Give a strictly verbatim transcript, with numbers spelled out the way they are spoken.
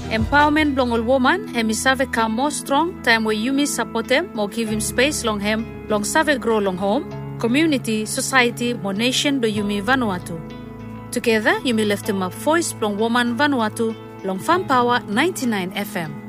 Empowerment long all woman, hemi save come more strong, time where you me support him, more give him space long him, long save grow long home, community, society, more nation do you me Vanuatu. Together, you me lift him up voice long woman Vanuatu, long Farm Power ninety-nine F M.